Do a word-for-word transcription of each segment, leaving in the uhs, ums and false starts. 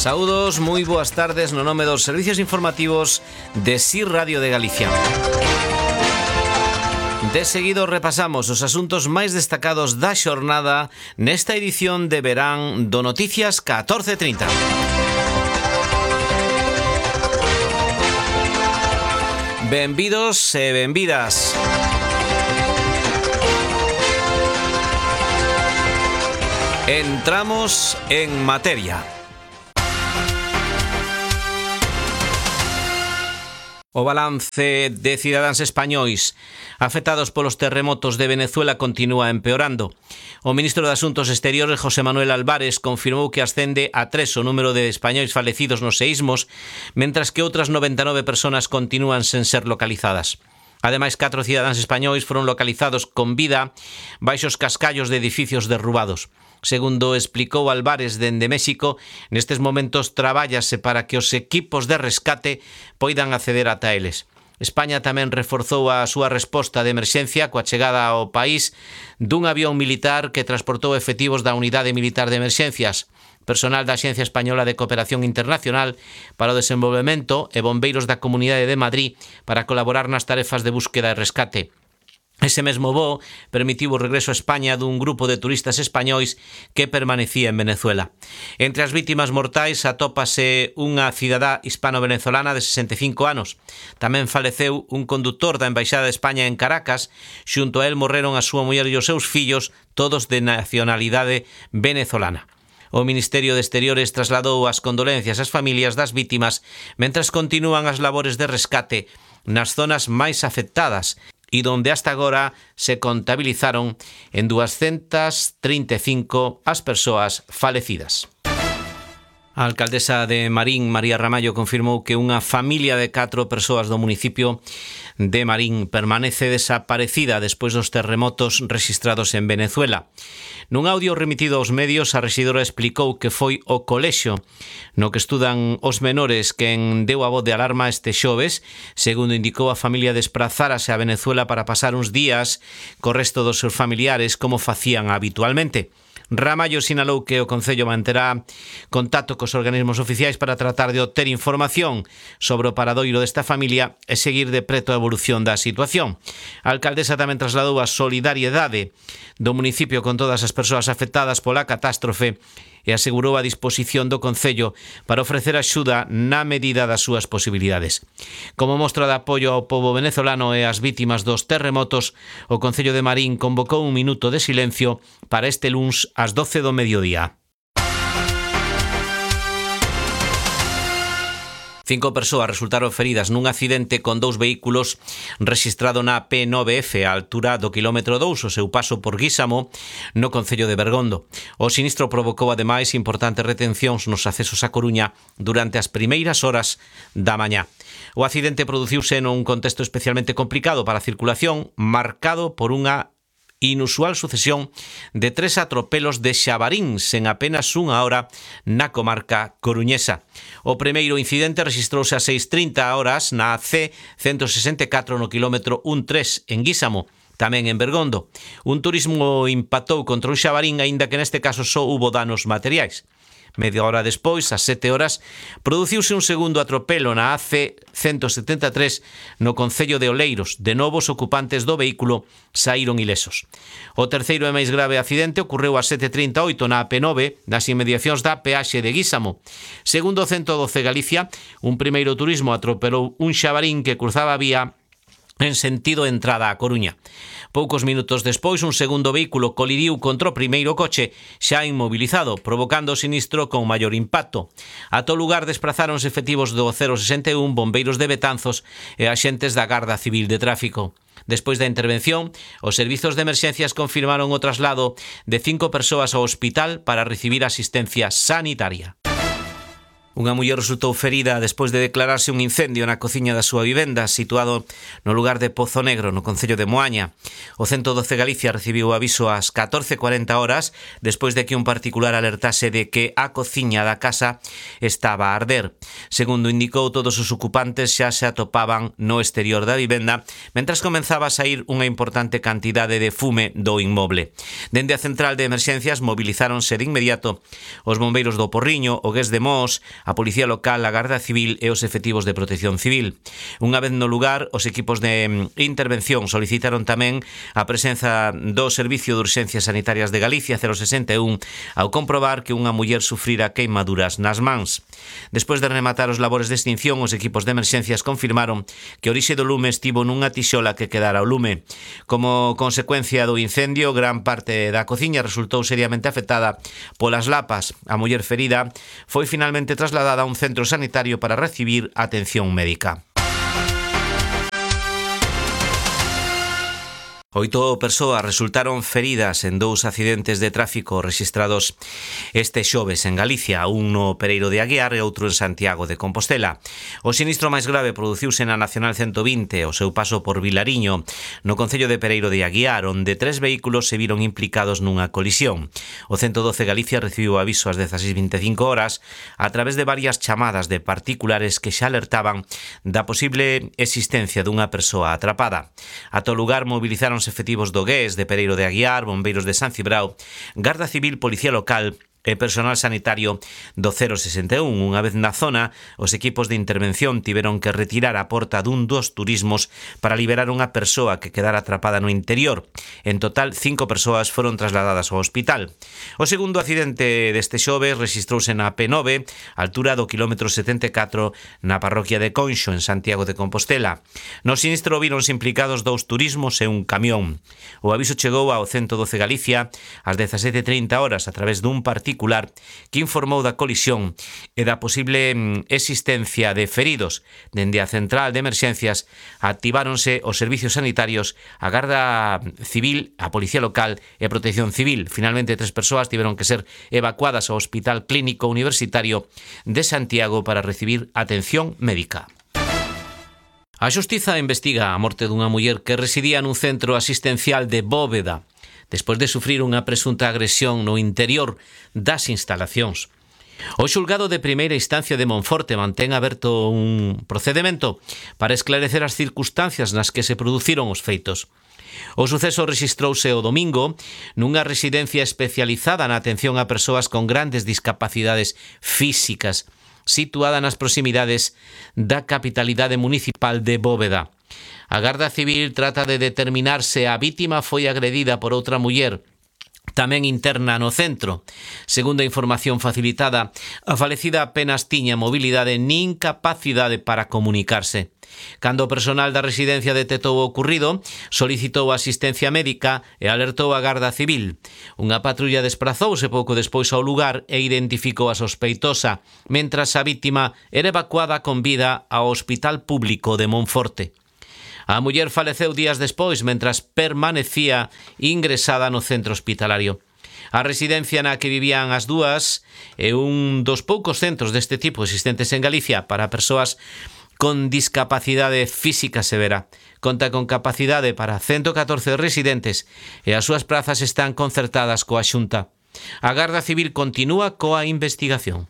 Saúdos, moi boas tardes no nome dos servicios informativos de S I R Radio de Galicia. De seguido repasamos os asuntos máis destacados da xornada nesta edición de verán do Noticias catorce trinta. Benvidos e benvidas. Entramos en materia. O balance de cidadáns españois afectados polos terremotos de Venezuela continúa empeorando. O ministro de Asuntos Exteriores, José Manuel Álvarez, confirmou que ascende a tres o número de españois falecidos nos seísmos, mentras que outras noventa e nove persoas continúan sen ser localizadas. Ademais, catro cidadáns españois foron localizados con vida baixo os cascallos de edificios derrubados. Segundo explicou Álvarez dende México, nestes momentos trabállase para que os equipos de rescate poidan acceder ata eles. España tamén reforzou a súa resposta de emerxencia coa chegada ao país dun avión militar que transportou efectivos da Unidade Militar de Emerxencias, personal da Axencia Española de Cooperación Internacional para o Desenvolvemento e bombeiros da Comunidade de Madrid para colaborar nas tarefas de búsqueda e rescate. Ese mesmo voo permitiu o regreso a España dun grupo de turistas españois que permanecía en Venezuela. Entre as vítimas mortais atópase unha cidadá hispano-venezolana de sesenta e cinco anos. Tamén faleceu un condutor da Embaixada de España en Caracas. Xunto a él morreron a súa muller e os seus fillos, todos de nacionalidade venezolana. O Ministerio de Exteriores trasladou as condolencias ás familias das vítimas mentras continúan as labores de rescate nas zonas máis afectadas e donde hasta agora se contabilizaron en doscientas trinta e cinco as persoas falecidas. A alcaldesa de Marín, María Ramallo, confirmou que unha familia de catro persoas do municipio de Marín permanece desaparecida despois dos terremotos rexistrados en Venezuela. Nun audio remitido aos medios, a rexidora explicou que foi o colexio no que estudan os menores quen deu a voz de alarma este xoves. Segundo indicou, a familia desprazárase a Venezuela para pasar uns días co resto dos seus familiares como facían habitualmente. Ramallo sinalou que o Concello manterá contacto cos organismos oficiais para tratar de obter información sobre o paradoiro desta familia e seguir de preto a evolución da situación. A alcaldesa tamén trasladou a solidariedade do municipio con todas as persoas afectadas pola catástrofe e asegurou a disposición do Concello para ofrecer axuda na medida das súas posibilidades. Como mostra de apoio ao pobo venezolano e ás vítimas dos terremotos, o Concello de Marín convocou un minuto de silencio para este luns ás doce do mediodía. Cinco persoas resultaron feridas nun accidente con dous vehículos rexistrado na P nove F a altura do quilómetro dous, o seu paso por Guísamo, no concello de Bergondo. O sinistro provocou ademais importantes retencións nos accesos a Coruña durante as primeiras horas da mañá. O accidente produciuse nun contexto especialmente complicado para a circulación, marcado por unha inusual sucesión de tres atropelos de xabaríns en apenas unha hora na comarca coruñesa. O primeiro incidente rexistrouse a seis trinta horas na C ciento sesenta e catro no quilómetro trece en Guísamo, tamén en Bergondo. Un turismo impactou contra un xabarín, aínda que neste caso só hubo danos materiais. Media hora despois, ás sete horas, produciuse un segundo atropelo na A C ciento setenta e tres no concello de Oleiros. De novo, os ocupantes do vehículo saíron ilesos. O terceiro e máis grave accidente ocorreu ás sete trinta e oito na A P nove, nas inmediacións da peaxe de Guísamo. Segundo o ciento doce Galicia, un primeiro turismo atropelou un xabarín que cruzaba a vía en sentido entrada a Coruña. Poucos minutos despois, un segundo vehículo colidiu contra o primeiro coche xa inmobilizado, provocando o sinistro con maior impacto. A todo lugar desprazáronse efectivos do cero sesenta e un, bombeiros de Betanzos e axentes da Garda Civil de Tráfico. Despois da intervención, os servizos de emerxencias confirmaron o traslado de cinco persoas ao hospital para recibir asistencia sanitaria. Unha muller resultou ferida despois de declararse un incendio na cociña da súa vivenda, situado no lugar de Pozo Negro, no concello de Moaña. O ciento doce Galicia recibiu aviso ás catorce e cuarenta horas despois de que un particular alertase de que a cociña da casa estaba a arder. Segundo indicou, todos os ocupantes xa se atopaban no exterior da vivenda, mentras comenzaba a saír unha importante cantidade de fume do inmoble. Dende a central de emerxencias mobilizáronse de inmediato os bombeiros do Porriño, o Gués de Mos, a Policía Local, a Garda Civil e os efectivos de Protección Civil. Unha vez no lugar, os equipos de intervención solicitaron tamén a presenza do Servicio de Urxencias Sanitarias de Galicia cero sesenta e un ao comprobar que unha muller sufrira queimaduras nas mans. Despois de rematar os labores de extinción, os equipos de emerxencias confirmaron que a orixe do lume estivo nunha tixola que quedara ao lume. Como consecuencia do incendio, gran parte da cociña resultou seriamente afectada polas lapas. A muller ferida foi finalmente trasladada trasladada a un centro sanitario para recibir atención médica. Oito persoas resultaron feridas en dous accidentes de tráfico rexistrados este xoves en Galicia, un no Pereiro de Aguiar e outro en Santiago de Compostela. O sinistro máis grave produciuse na Nacional ciento vinte, o seu paso por Vilariño, no concello de Pereiro de Aguiar, onde tres vehículos se viron implicados nunha colisión. O ciento doce Galicia recibiu aviso ás dezaseis e vinte e cinco horas a través de varias chamadas de particulares que xa alertaban da posible existencia dunha persoa atrapada. Ata o lugar movilizaron efectivos do Gués, de Pereiro de Aguiar, bombeiros de San Cibrao, Garda Civil, Policía Local e personal sanitario do cero sesenta e un. Unha vez na zona, os equipos de intervención tiveron que retirar a porta dun dos turismos para liberar unha persoa que quedara atrapada no interior. En total, cinco persoas foron trasladadas ao hospital. O segundo accidente deste xoves rexistrouse na P nove, altura do quilómetro setenta e catro, na parroquia de Conxo, en Santiago de Compostela. No sinistro víronse implicados dous turismos e un camión. O aviso chegou ao ciento doce Galicia ás dezasete e trinta horas a través dun particular que informou da colisión e da posible existencia de feridos. Dende a central de emerxencias activáronse os servicios sanitarios, a Garda Civil, a Policía Local e a Protección Civil. Finalmente, tres persoas tiveron que ser evacuadas ao Hospital Clínico Universitario de Santiago para recibir atención médica. A Xustiza investiga a morte dunha muller que residía nun centro asistencial de Bóveda, despois de sufrir unha presunta agresión no interior das instalacións. O xulgado de primeira instancia de Monforte mantén aberto un procedemento para esclarecer as circunstancias nas que se produciron os feitos. O suceso rexistrouse o domingo nunha residencia especializada na atención a persoas con grandes discapacidades físicas, situada nas proximidades da capitalidade municipal de Bóveda. A Garda Civil trata de determinar se a vítima foi agredida por outra muller, tamén interna no centro. Segundo a información facilitada, a falecida apenas tiña mobilidade nin capacidade para comunicarse. Cando o personal da residencia detectou o ocurrido, solicitou asistencia médica e alertou a Garda Civil. Unha patrulla desprazouse pouco despois ao lugar e identificou a sospeitosa, mentras a vítima era evacuada con vida ao Hospital Público de Monforte. A muller faleceu días despois mentras permanecía ingresada no centro hospitalario. A residencia na que vivían as dúas é un dos poucos centros deste tipo existentes en Galicia para persoas con discapacidade física severa. Conta con capacidade para ciento catorce residentes e as súas prazas están concertadas coa Xunta. A Garda Civil continúa coa investigación.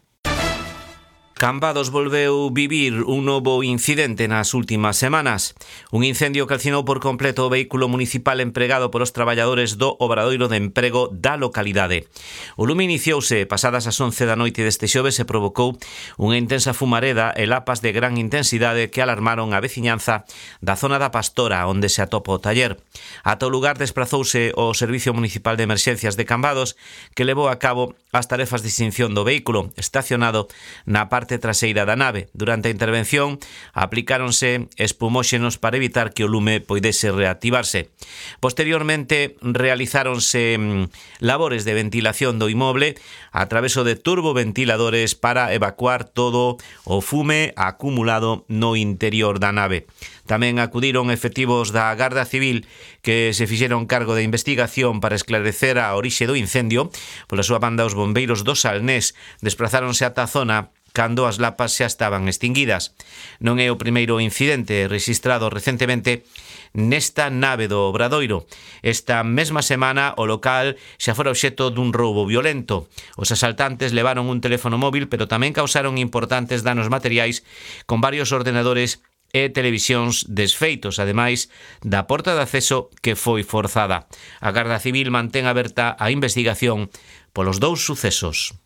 Cambados volveu vivir un novo incidente nas últimas semanas. Un incendio calcinou por completo o vehículo municipal empregado polos traballadores do Obradoiro de Emprego da localidade. O lume iniciouse pasadas as once da noite deste xoves e provocou unha intensa fumareda e lapas de gran intensidade que alarmaron a veciñanza da zona da Pastora, onde se atopa o taller. Ata o lugar desprazouse o Servicio Municipal de Emerxencias de Cambados, que levou a cabo as tarefas de extinción do vehículo estacionado na parte traseira da nave. Durante a intervención aplicáronse espumóxenos para evitar que o lume poidese reactivarse. Posteriormente realizáronse labores de ventilación do inmoble a traveso de turboventiladores para evacuar todo o fume acumulado no interior da nave. Tamén acudiron efectivos da Garda Civil que se fixeron cargo de investigación para esclarecer a orixe do incendio. Pola súa banda, os bombeiros do Salnés desprazáronse ata a zona cando as lapas xa estaban extinguidas. Non é o primeiro incidente rexistrado recentemente nesta nave do Obradoiro. Esta mesma semana o local xa fora obxecto dun roubo violento. Os asaltantes levaron un teléfono móvil, pero tamén causaron importantes danos materiais con varios ordenadores e televisións desfeitos, ademais da porta de acceso que foi forzada. A Garda Civil mantén aberta a investigación polos dous sucesos.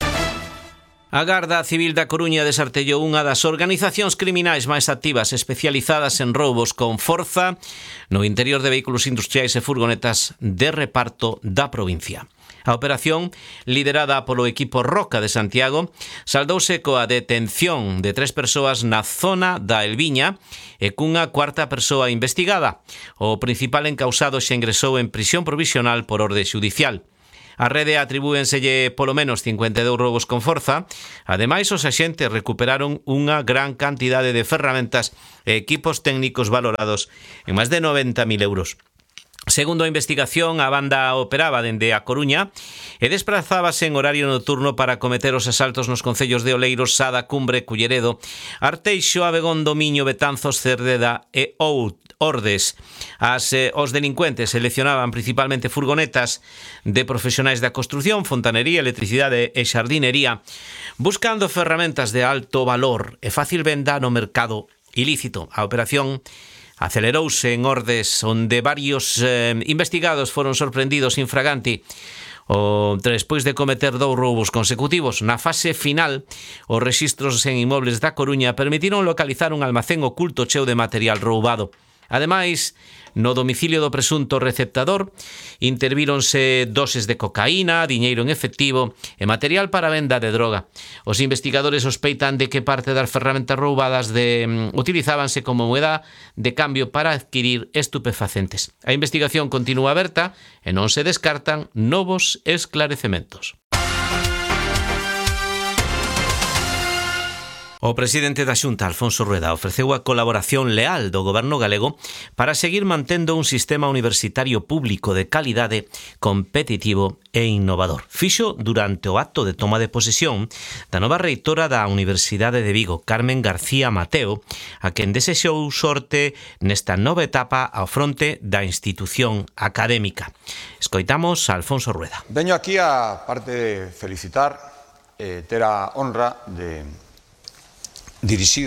A Garda Civil da Coruña desartellou unha das organizacións criminais máis activas especializadas en roubos con forza no interior de vehículos industriais e furgonetas de reparto da provincia. A operación, liderada polo equipo Roca de Santiago, saldouse coa detención de tres persoas na zona da Elviña e cunha cuarta persoa investigada. O principal encausado xa ingresou en prisión provisional por orde xudicial. A rede atribúenselle polo menos cincuenta e dous roubos con forza. Ademais, os axentes recuperaron unha gran cantidade de ferramentas e equipos técnicos valorados en máis de noventa mil euros. Segundo a investigación, a banda operaba dende A Coruña e desprazábase en horario nocturno para cometer os asaltos nos concellos de Oleiros, Sada, Cumbre, Culleredo, Arteixo, Abegondo, Miño, Betanzos, Cerdeda e Ordes. As, eh, os delincuentes seleccionaban principalmente furgonetas de profesionais da construción, fontanería, electricidade e xardinería, buscando ferramentas de alto valor e fácil venda no mercado ilícito. A operación acelerouse en Ordes, onde varios eh, investigados foron sorprendidos infraganti o, despois de cometer dous roubos consecutivos. Na fase final, os rexistros en inmobles da Coruña permitiron localizar un almacén oculto cheo de material roubado. Ademais, no domicilio do presunto receptador intervíronse doses de cocaína, diñeiro en efectivo e material para venda de droga. Os investigadores sospeitan de que parte das ferramentas roubadas de, um, utilizábanse como moeda de cambio para adquirir estupefacentes. A investigación continúa aberta e non se descartan novos esclarecementos. O presidente da Xunta, Alfonso Rueda, ofreceu a colaboración leal do goberno galego para seguir mantendo un sistema universitario público de calidade, competitivo e innovador. Fixo durante o acto de toma de posesión da nova reitora da Universidade de Vigo, Carmen García Mateo, a quen desexou sorte nesta nova etapa ao fronte da institución académica. Escoitamos a Alfonso Rueda. Veño aquí a parte de felicitar, eh, ter a honra de dirixir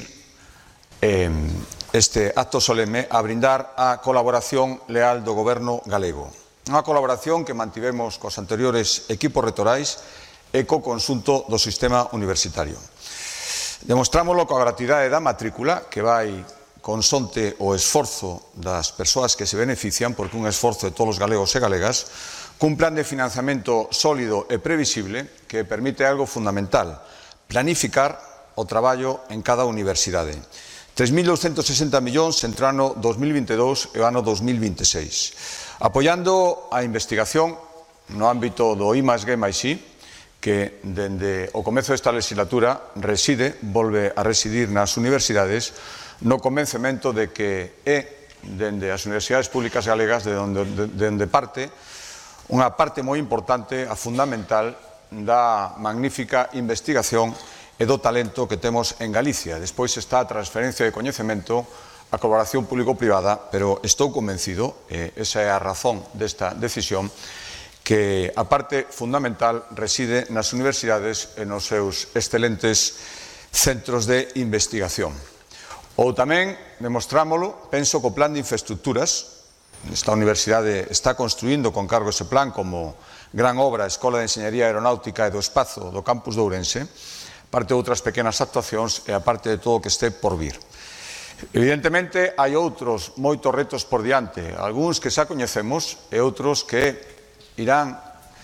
eh, este acto solemne a brindar a colaboración leal do goberno galego. Unha colaboración que mantivemos cos anteriores equipos retorais e co conxunto do sistema universitario. Demostrámoslo coa gratuidade da matrícula, que vai consonte o esforzo das persoas que se benefician, porque un esforzo de todos os galegos e galegas, cun plan de financiamento sólido e previsible que permite algo fundamental: planificar o traballo en cada universidade. tres mil douscentos sesenta millóns entre o ano dos mil vinte e dous e o ano dos mil vinte e seis. Apoiando a investigación no ámbito do I máis G máis I, que dende o comezo desta legislatura reside, volve a residir nas universidades, no convencemento de que é dende as universidades públicas galegas de onde, de, de onde parte unha parte moi importante, a fundamental, da magnífica investigación e do talento que temos en Galicia. Despois está a transferencia de coñecemento, a colaboración público-privada, pero estou convencido, e esa é a razón desta decisión, que a parte fundamental reside nas universidades e nos seus excelentes centros de investigación. Ou tamén demostrámolo, penso, co plan de infraestructuras. Esta universidade está construindo con cargo ese plan como gran obra a Escola de Enxeñería Aeronáutica e do Espazo do campus de Ourense, parte de outras pequenas actuacións e a parte de todo o que este por vir. Evidentemente, hai outros moitos retos por diante, algúns que xa coñecemos e outros que irán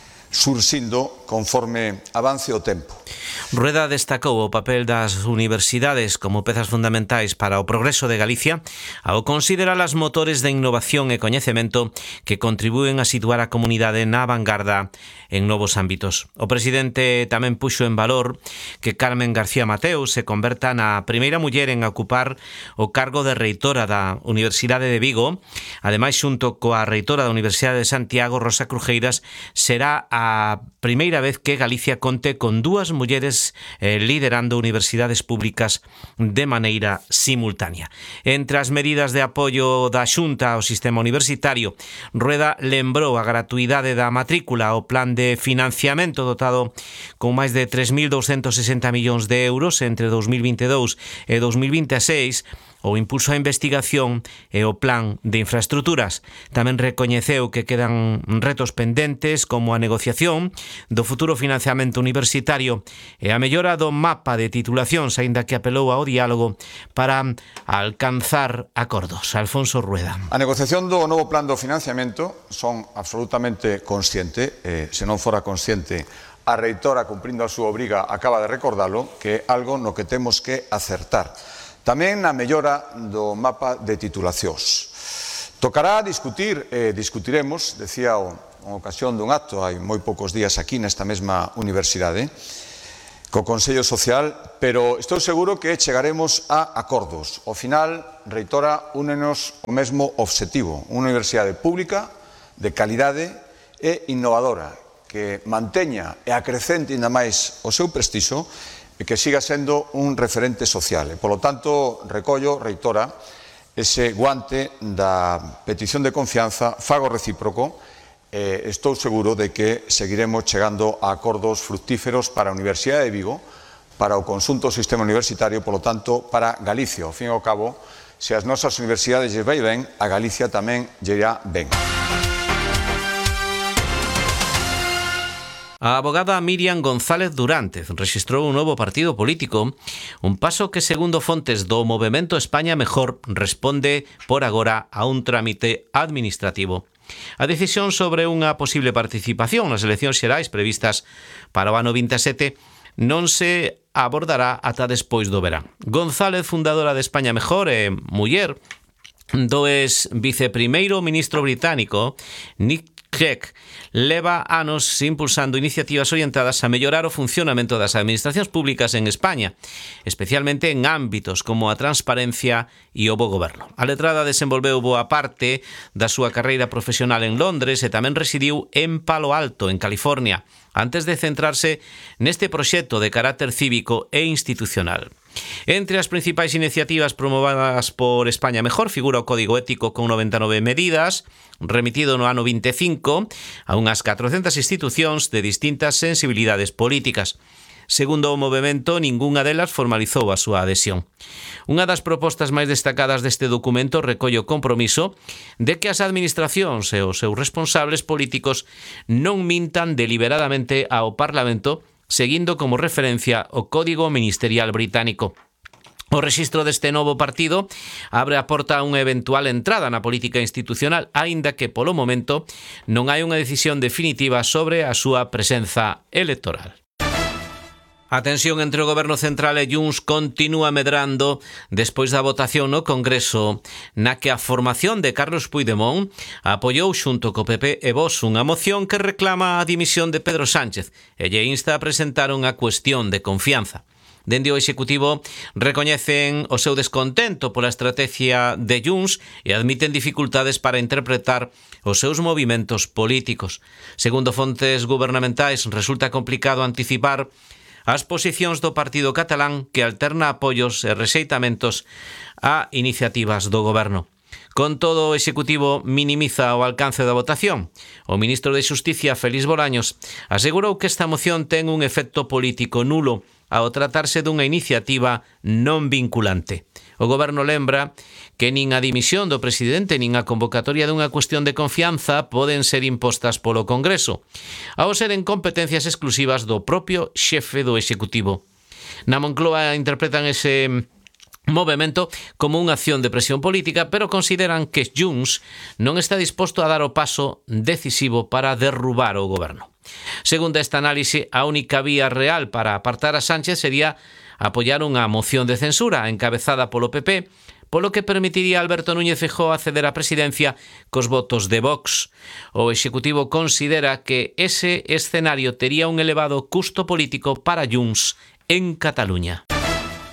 surxindo conforme avance o tempo. Rueda destacou o papel das universidades como pezas fundamentais para o progreso de Galicia ao considerar as motores de innovación e coñecemento que contribúen a situar a comunidade na vanguarda en novos ámbitos. O presidente tamén puxo en valor que Carmen García Mateo se converta na primeira muller en ocupar o cargo de reitora da Universidade de Vigo. Ademais, xunto coa reitora da Universidade de Santiago, Rosa Crujeiras, será a primeira primeira vez que Galicia conte con dúas mulleres eh, liderando universidades públicas de maneira simultánea. Entre as medidas de apoio da Xunta ao sistema universitario, Rueda lembrou a gratuidade da matrícula, o plan de financiamento dotado con máis de tres mil douscentos sesenta millóns de euros entre dous mil vinte e dous e dous mil vinte e seis, o impulso á investigación e o plan de infraestructuras. Tamén recoñeceu que quedan retos pendentes como a negociación do futuro financiamento universitario e a mellora do mapa de titulacións, aínda que apelou ao diálogo para alcanzar acordos. Alfonso Rueda. A negociación do novo plan do financiamento son absolutamente consciente, eh, se non fora consciente, a reitora, cumprindo a súa obriga, acaba de recordalo, que é algo no que temos que acertar. Tamén na mellora do mapa de titulacións. Tocará discutir, eh, discutiremos, decía o, en ocasión dun acto hai moi poucos días aquí nesta mesma universidade, co Consello Social, pero estou seguro que chegaremos a acordos. Ao final, reitora, únenos o mesmo obxectivo, unha universidade pública, de calidade e innovadora, que manteña e acrecente ainda máis o seu prestixo e que siga sendo un referente social. E, polo tanto, recollo, reitora, ese guante da petición de confianza, fago recíproco, e estou seguro de que seguiremos chegando a acordos fructíferos para a Universidade de Vigo, para o conxunto do sistema universitario, polo tanto, para Galicia. Ao fin e ao cabo, se as nosas universidades lle vai ben, a Galicia tamén lle irá ben. A abogada Miriam González Durante rexistrou un novo partido político, un paso que, segundo fontes do Movemento España Mejor, responde por agora a un trámite administrativo. A decisión sobre unha posible participación nas eleccións xerais previstas para o ano vinte e sete non se abordará ata despois do verán. González, fundadora de España Mejor e muller do ex viceprimeiro ministro británico Nick Clegg, leva anos impulsando iniciativas orientadas a mellorar o funcionamento das administracións públicas en España, especialmente en ámbitos como a transparencia e o bo goberno. A letrada desenvolveu boa parte da súa carreira profesional en Londres e tamén residiu en Palo Alto, en California, antes de centrarse neste proxecto de carácter cívico e institucional. Entre as principais iniciativas promovidas por España Mejor figura o Código Ético con noventa e nove medidas, remitido no ano vinte e cinco a unhas catrocentas institucións de distintas sensibilidades políticas. Segundo o movemento, ningunha delas formalizou a súa adhesión. Unha das propostas máis destacadas deste documento recolle o compromiso de que as administracións e os seus responsables políticos non mintan deliberadamente ao Parlamento, seguindo como referencia o Código Ministerial británico. O rexistro deste novo partido abre a porta a unha eventual entrada na política institucional, aínda que polo momento non hai unha decisión definitiva sobre a súa presenza electoral. A tensión entre o Goberno Central e Junts continúa medrando despois da votación no Congreso na que a formación de Carlos Puigdemont apoiou xunto co P P e Vox unha moción que reclama a dimisión de Pedro Sánchez e lle insta a presentar unha cuestión de confianza. Dende o Executivo recoñecen o seu descontento pola estrategia de Junts e admiten dificultades para interpretar os seus movimentos políticos. Segundo fontes gubernamentais, resulta complicado anticipar as posicións do partido catalán que alterna apoios e rexeitamentos a iniciativas do goberno. Con todo, o Executivo minimiza o alcance da votación. O ministro de Xusticia, Félix Bolaños, asegurou que esta moción ten un efecto político nulo ao tratarse dunha iniciativa non vinculante. O goberno lembra que nin a dimisión do presidente nin a convocatoria dunha cuestión de confianza poden ser impostas polo Congreso, ao seren competencias exclusivas do propio xefe do Executivo. Na Moncloa interpretan ese movemento como unha acción de presión política, pero consideran que Junts non está disposto a dar o paso decisivo para derrubar o goberno. Segundo esta análise, a única vía real para apartar a Sánchez sería apoiar unha moción de censura encabezada polo P P, polo que permitiría a Alberto Núñez Feijóo acceder á presidencia cos votos de Vox. O Executivo considera que ese escenario tería un elevado custo político para Junts en Cataluña.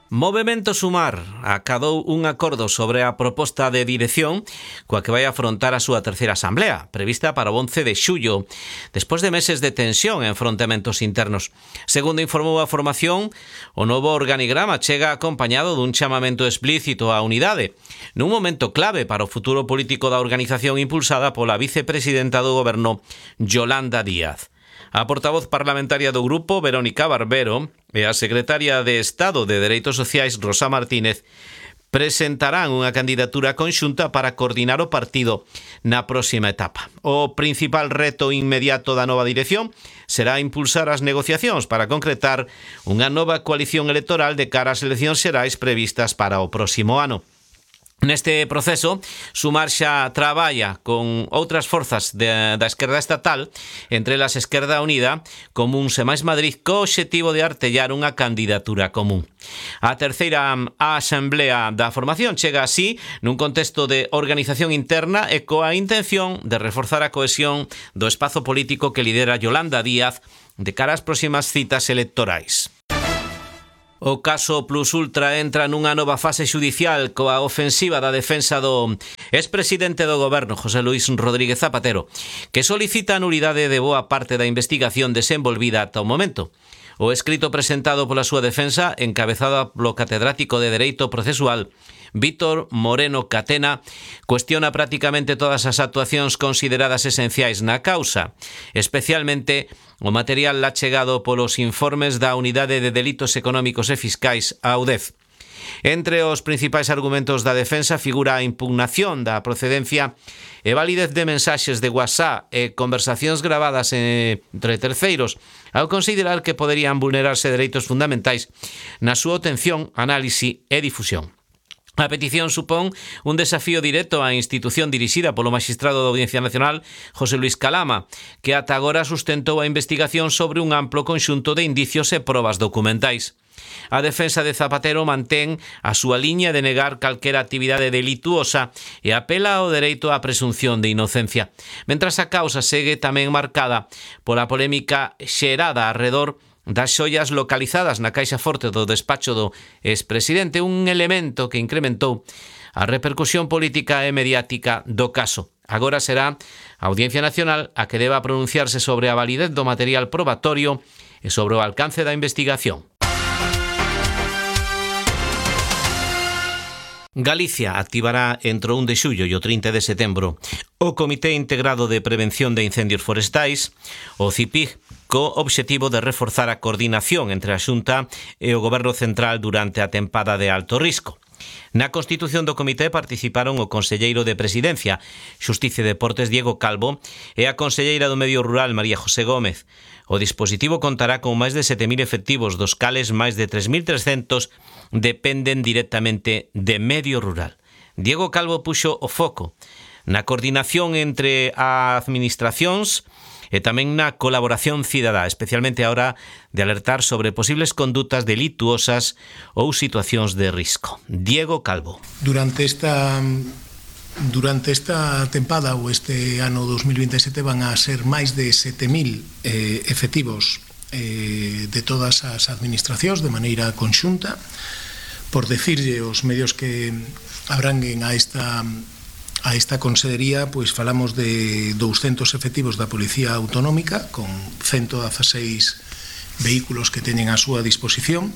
Movemento Sumar acadou un acordo sobre a proposta de dirección coa que vai afrontar a súa terceira asamblea, prevista para o once de xullo, despois de meses de tensión e enfrontamentos internos. Segundo informou a formación, o novo organigrama chega acompañado dun chamamento explícito á unidade, nun momento clave para o futuro político da organización impulsada pola vicepresidenta do goberno, Yolanda Díaz. A portavoz parlamentaria do grupo, Verónica Barbero, e a secretaria de Estado de Dereitos Sociais, Rosa Martínez, presentarán unha candidatura conxunta para coordinar o partido na próxima etapa. O principal reto inmediato da nova dirección será impulsar as negociacións para concretar unha nova coalición electoral de cara ás eleccións xerais previstas para o próximo ano. Neste proceso, Sumar xa traballa con outras forzas de, da esquerda estatal, entre elas Esquerda Unida, Comuns e Máis Madrid, co obxectivo de artellar unha candidatura común. A terceira asamblea da formación chega así nun contexto de organización interna e coa intención de reforzar a cohesión do espazo político que lidera Yolanda Díaz de cara ás próximas citas electorais. O caso Plus Ultra entra nunha nova fase xudicial coa ofensiva da defensa do expresidente do goberno, José Luis Rodríguez Zapatero, que solicita a nulidade de boa parte da investigación desenvolvida ata o momento. O escrito presentado pola súa defensa, encabezado polo catedrático de Dereito Procesual, Víctor Moreno Catena, cuestiona prácticamente todas as actuacións consideradas esenciais na causa, especialmente o material achegado polos informes da Unidade de Delitos Económicos e Fiscais, a U D E F. Entre os principais argumentos da defensa figura a impugnación da procedencia e validez de mensaxes de WhatsApp e conversacións gravadas entre terceiros, ao considerar que poderían vulnerarse dereitos fundamentais na súa obtención, análise e difusión. A petición supón un desafío directo á institución dirixida polo magistrado da Audiencia Nacional, José Luis Calama, que ata agora sustentou a investigación sobre un amplo conxunto de indicios e probas documentais. A defensa de Zapatero mantén a súa liña de negar calquera actividade delituosa e apela ao dereito á presunción de inocencia, mentras a causa segue tamén marcada pola polémica xerada arredor das xoias localizadas na caixa forte do despacho do expresidente, un elemento que incrementou a repercusión política e mediática do caso. Agora será a Audiencia Nacional a que deba pronunciarse sobre a validez do material probatorio e sobre o alcance da investigación. Galicia activará entre o un de xullo e o trinta de setembro o Comité Integrado de Prevención de Incendios Forestais, o C I P I G, co obxectivo de reforzar a coordinación entre a Xunta e o Goberno Central durante a tempada de alto risco. Na constitución do comité participaron o conselleiro de Presidencia, Xusticia e Deportes, Diego Calvo, e a conselleira do Medio Rural, María José Gómez. O dispositivo contará con máis de sete mil efectivos, dos cales máis de tres mil trescentos dependen directamente de Medio Rural. Diego Calvo puxo o foco na coordinación entre as administracións e tamén na colaboración cidadá, especialmente a hora de alertar sobre posibles condutas delituosas ou situacións de risco. Diego Calvo. Durante esta durante esta tempada ou este ano dos mil veintesete van a ser máis de sete mil eh, efectivos eh, de todas as administracións de maneira conxunta. Por decirlle os medios que abranguen a esta A esta consellería, pois falamos de douscentos efectivos da Policía Autonómica con ciento dieciséis vehículos que teñen a súa disposición.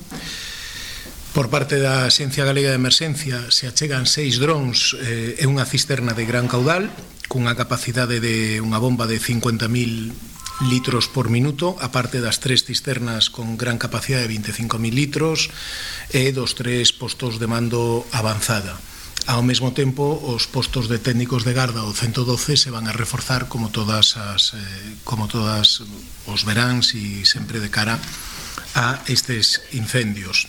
Por parte da Axencia Galega de Emerxencia se achegan seis drons eh, e unha cisterna de gran caudal cunha capacidade de unha bomba de cincuenta mil litros por minuto, aparte das tres cisternas con gran capacidade de veinticinco mil litros e dos tres postos de mando avanzada. Ao mesmo tempo, os postos de técnicos de garda do ciento doce se van a reforzar como todas as eh, como todas os veráns e sempre de cara a estes incendios.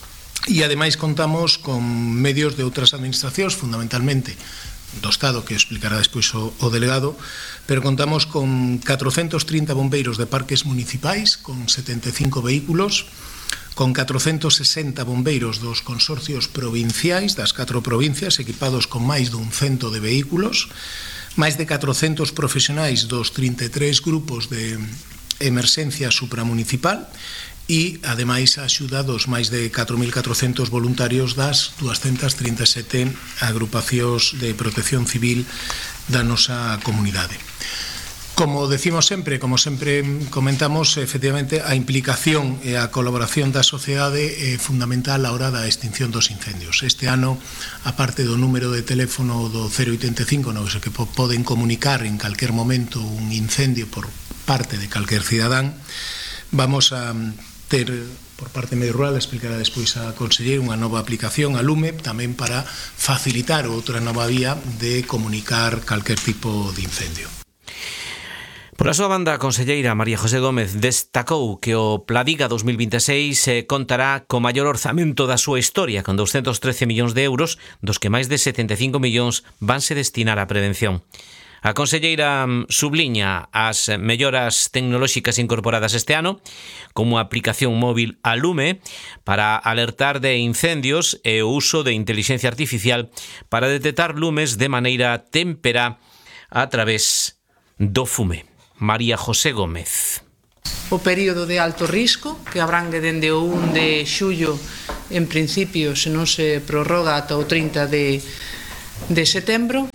E ademais contamos con medios de outras administracións, fundamentalmente do Estado, que explicará despois o, o delegado, pero contamos con catrocentos trinta bombeiros de parques municipais, con setenta e cinco vehículos, con catrocentos sesenta bombeiros dos consorcios provinciais das catro provincias equipados con máis dun cento de vehículos, máis de catrocentos profesionais dos trinta e tres grupos de emerxencia supramunicipal e, ademais, a axuda dos máis de catro mil catrocentos voluntarios das doscientas trinta e sete agrupacións de protección civil da nosa comunidade. Como decimos sempre, como sempre comentamos, efectivamente, a implicación e a colaboración da sociedade é fundamental á hora da extinción dos incendios. Este ano, aparte do número de teléfono do cero oitenta e cinco, no que poden comunicar en calquer momento un incendio por parte de calquer cidadán, vamos a ter, por parte medio rural, explicará despois a conselleira, unha nova aplicación a Lume, tamén para facilitar outra nova vía de comunicar calquer tipo de incendio. Por a súa banda, a conselleira María José Gómez destacou que o Pladiga dos mil vinte e seis eh, contará co maior orzamento da súa historia, con doscientos trece millóns de euros, dos que máis de setenta e cinco millóns vanse destinar á prevención. A conselleira subliña as melloras tecnolóxicas incorporadas este ano, como a aplicación móvil a Lume para alertar de incendios e o uso de inteligencia artificial para detectar lumes de maneira témpera a través do fume. María José Gómez. O período de alto risco, que abrangue dende o un de xullo, en principio, se non se prorroga ata o trinta de setembro,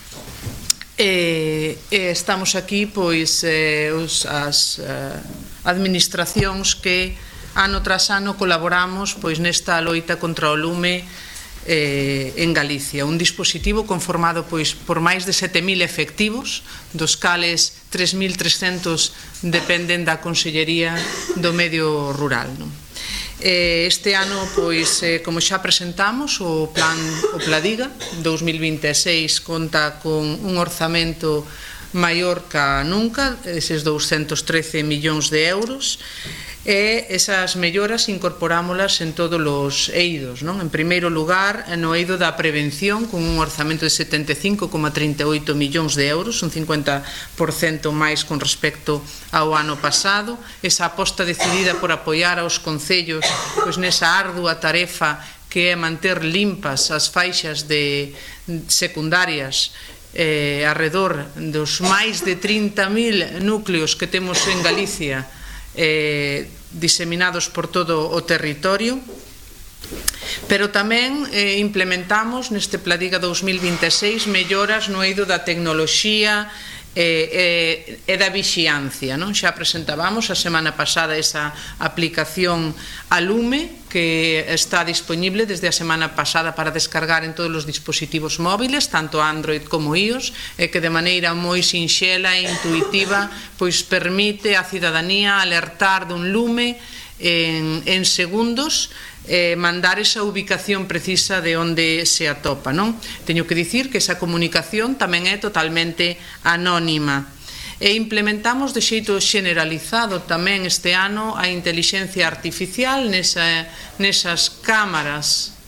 E, e estamos aquí, pois, eh, os, as eh, administracións que ano tras ano colaboramos, pois, nesta loita contra o lume eh, en Galicia. Un dispositivo conformado, pois, por máis de sete mil efectivos, dos cales tres mil trescentos dependen da Consellería do Medio Rural, non? Este ano, pois, como xa presentamos, o plan o Pladiga dos mil vinte e seis conta con un orzamento maior ca nunca, eses doscientos trece millóns de euros, e esas melloras incorporámolas en todos os eidos, non? En primeiro lugar, no eido da prevención, con un orzamento de setenta e cinco coma trinta e oito millóns de euros, un cincuenta por cento máis con respecto ao ano pasado. Esa aposta decidida por apoiar aos concellos, pois, nesa ardua tarefa que é manter limpas as faixas de secundarias eh, arredor dos máis de trinta mil núcleos que temos en Galicia, eh, diseminados por todo o territorio, pero tamén eh, implementamos neste Pladiga dos mil vinte e seis melloras no eido da tecnoloxía e, e, e da vixiancia, non? Xa presentábamos a semana pasada esa aplicación a Lume, que está disponible desde a semana pasada para descargar en todos os dispositivos móviles, tanto Android como iOS, e que de maneira moi sinxela e intuitiva, pois, permite á cidadanía alertar dun lume en, en segundos, eh, mandar esa ubicación precisa de onde se atopa, non? Teño que dicir que esa comunicación tamén é totalmente anónima. E implementamos de xeito generalizado tamén este ano a intelixencia artificial nesa, nesas cámaras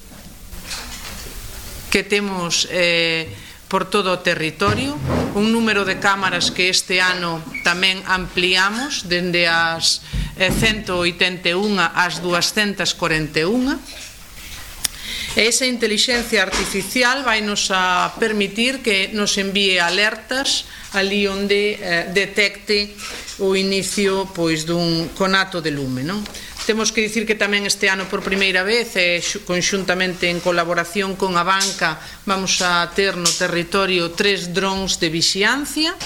que temos eh, por todo o territorio, un número de cámaras que este ano tamén ampliamos dende as ciento oitenta e un ás doscientas cuarenta e un. E esa intelixencia artificial vai nos a permitir que nos envíe alertas ali onde eh, detecte o inicio, pois, dun conato de lume, non? Temos que dicir que tamén este ano por primeira vez, eh, conxuntamente en colaboración con a banca, vamos a ter no territorio tres drons de vixiancia.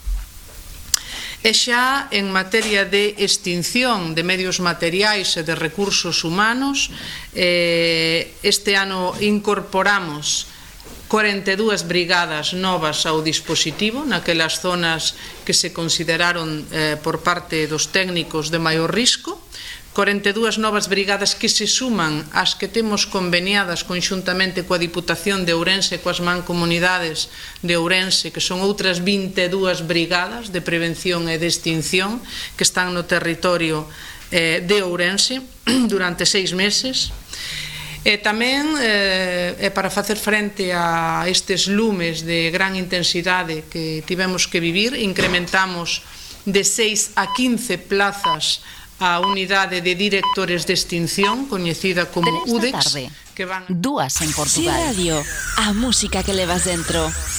E xa en materia de extinción de medios materiais e de recursos humanos, eh, este ano incorporamos cuarenta e dúas brigadas novas ao dispositivo, naquelas zonas que se consideraron eh, por parte dos técnicos de maior risco, cuarenta e dúas novas brigadas que se suman ás que temos conveniadas conxuntamente coa Diputación de Ourense e coas mancomunidades de Ourense, que son outras vinte e dúas brigadas de prevención e de extinción que están no territorio eh, de Ourense durante seis meses. E tamén, eh, para facer frente a estes lumes de gran intensidade que tivemos que vivir, incrementamos de seis a quince plazas a unidade de directores de extinción, coñecida como U D E X, que van... Dúas en Portugal. Sí, Radio, a música que levas dentro.